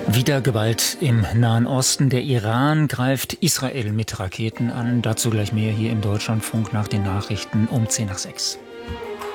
Wieder Gewalt im Nahen Osten. Der Iran greift Israel mit Raketen an. Dazu gleich mehr hier im Deutschlandfunk nach den Nachrichten um 5:50.